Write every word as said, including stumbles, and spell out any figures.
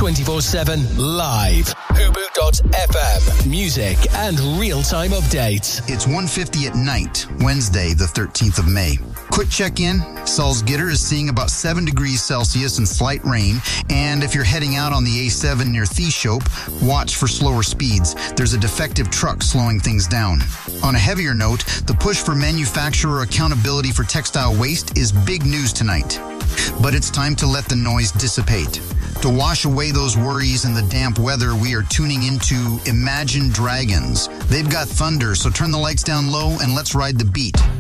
twenty-four seven live. Hubu dot F M. Music and real-time updates. It's one fifty at night, Wednesday, the thirteenth of May. Quick check-in. Salzgitter is seeing about seven degrees Celsius and slight rain. And if you're heading out on the A seven near Thieshope, watch for slower speeds. There's a defective truck slowing things down. On a heavier note, the push for manufacturer accountability for textile waste is big news tonight. But it's time to let the noise dissipate. To wash away those worries and the damp weather, we are tuning into Imagine Dragons. They've got thunder, so turn the lights down low and let's ride the beat.